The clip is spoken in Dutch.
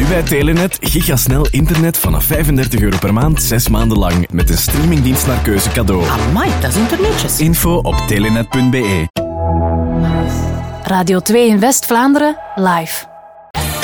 bij Telenet gigasnel internet vanaf €35 per maand, 6 maanden lang. Met een streamingdienst naar keuze cadeau. Amai, dat is internetjes. Info op telenet.be. Radio 2 in West-Vlaanderen, live.